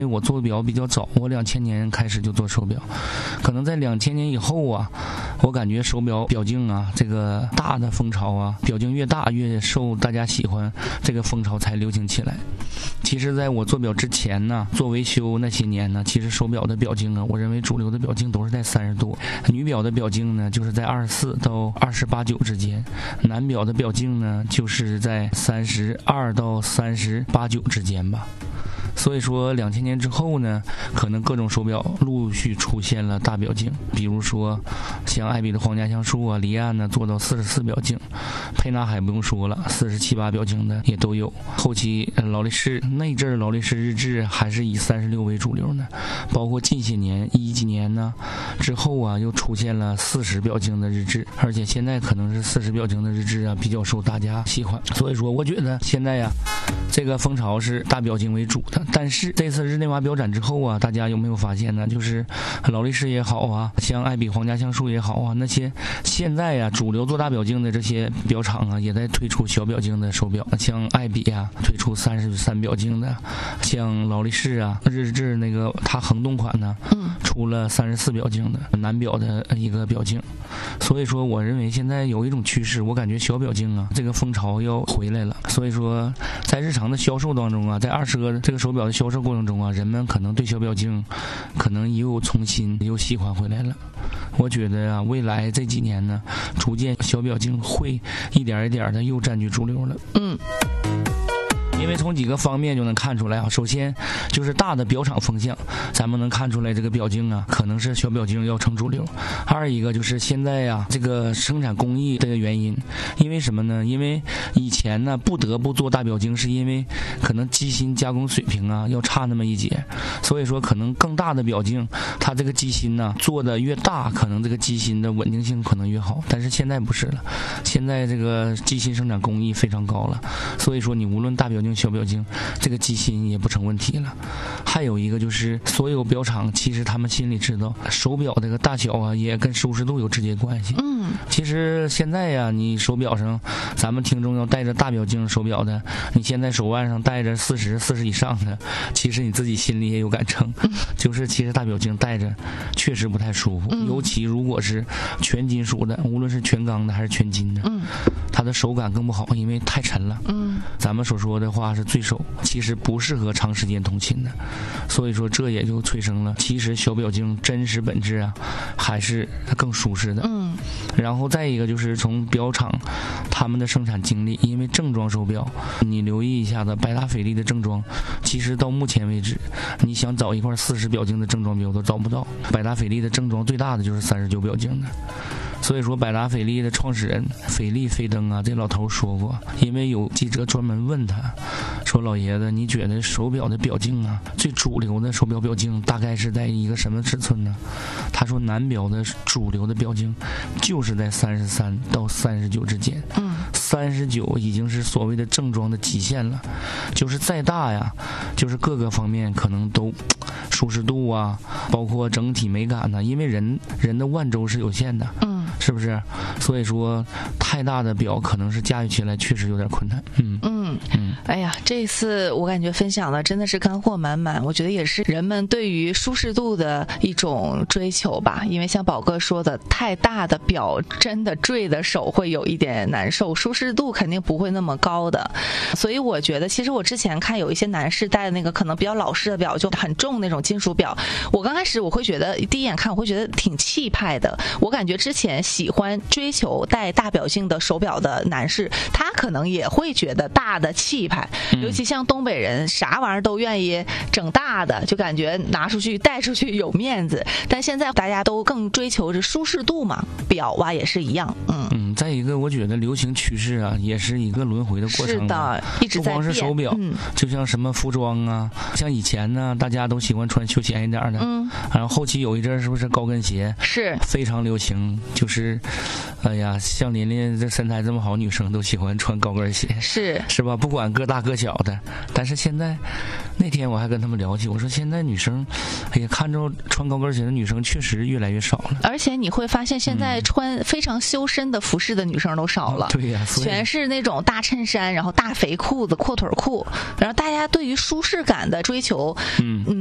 因为我做表比较早，我2000年开始就做手表，可能在2000年以后啊，我感觉手表表镜啊，这个大的风潮啊，表镜越大越受大家喜欢，这个风潮才流行起来。其实在我做表之前呢，做维修那些年呢，其实手表的表镜啊，我认为主流的表镜都是在30多，女表的表镜呢就是在24到28、9之间，男表的表镜呢就是在32到38、9之间吧。所以说2000年之后呢，可能各种手表陆续出现了大表镜，比如说像爱彼的皇家橡树啊、离岸呢做到44表镜，沛纳海不用说了，47、8表镜的也都有。后期劳力士那阵儿，劳力士日志还是以36为主流呢，包括近些年10几年呢之后啊，又出现了40表镜的日志，而且现在可能是40表镜的日志啊比较受大家喜欢。所以说我觉得现在呀，这个风潮是大表镜为主的。但是这次日内瓦表展之后啊，大家有没有发现呢？就是劳力士也好啊，像爱彼皇家橡树也好啊，那些现在呀主流做大表镜的这些表厂啊，也在推出小表镜的手表，像爱彼啊推出33表镜的，像劳力士啊日志那个它恒动款呢，出了34表镜的男表的一个表镜。所以说我认为现在有一种趋势，我感觉小表镜啊这个风潮要回来了。所以说在日常的销售当中啊，在20个这个手表的销售过程中啊，人们可能对小表镜可能又重新又喜欢回来了。我觉得啊，未来这几年呢，逐渐小表镜会一点一点的又占据主流了。因为从几个方面就能看出来啊，首先就是大的表厂风向，咱们能看出来这个表镜啊，可能是小表镜要成主流。二一个就是现在呀，这个生产工艺这个原因，因为什么呢？因为以前呢不得不做大表镜，是因为可能机芯加工水平啊要差那么一截，所以说可能更大的表镜，它这个机芯呢做的越大，可能这个机芯的稳定性可能越好。但是现在不是了，现在这个机芯生产工艺非常高了，所以说你无论大表镜小表镜，这个机芯也不成问题了。还有一个就是所有表厂其实他们心里知道手表这个大小啊也跟舒适度有直接关系。其实现在呀，你手表上咱们听众要带着大表镜手表的，你现在手腕上带着40以上的，其实你自己心里也有杆秤，就是其实大表镜戴着确实不太舒服，尤其如果是全金属的，无论是全钢的还是全金的，它的手感更不好，因为太沉了。咱们所说的话是坠手，其实不适合长时间通勤的。所以说这也就催生了，其实小表镜真实本质啊还是更舒适的。然后再一个就是从表厂他们的生产经历，因为正装手表你留意一下子，百达翡丽的正装其实到目前为止你想找一块40表镜的正装表都找不到，百达翡丽的正装最大的就是39表镜的。所以说百达翡丽的创始人斐利菲登啊，这老头说过，因为有记者专门问他说，老爷子你觉得手表的表镜啊，最主流的手表表镜大概是在一个什么尺寸呢？他说男表的主流的表镜就是在33到39之间，39已经是所谓的正装的极限了，就是再大呀，就是各个方面可能都舒适度啊，包括整体美感呢，因为人的腕周是有限的，是不是？所以说太大的表可能是驾驭起来确实有点困难。 哎呀，这一次我感觉分享的真的是干货满满，我觉得也是人们对于舒适度的一种追求吧。因为像宝哥说的，太大的表真的坠的手会有一点难受，舒适度肯定不会那么高的。所以我觉得其实我之前看有一些男士戴的那个可能比较老式的表，就很重那种金属表，我刚开始我会觉得第一眼看我会觉得挺气派的。我感觉之前喜欢追求戴大表镜的手表的男士，他可能也会觉得大的气派，尤其像东北人啥玩意儿都愿意整大的，就感觉拿出去带出去有面子。但现在大家都更追求着舒适度嘛，表啊也是一样。 再一个我觉得流行趋势啊也是一个轮回的过程， 是的，一直在变。 不光是手表，就像什么服装啊，像以前呢大家都喜欢穿休闲一点的，然后后期有一阵是不是高跟鞋是非常流行，就是哎呀，像琳琳这身材这么好，女生都喜欢穿高跟鞋，是吧？不管个大个小的。但是现在那天我还跟他们聊起，我说现在女生，哎呀，看着穿高跟鞋的女生确实越来越少了。 而且你会发现，现在穿非常修身的服饰的女生都少了。 对呀， 全是那种大衬衫，然后大肥裤子、阔腿裤，然后大家对于舒适感的追求，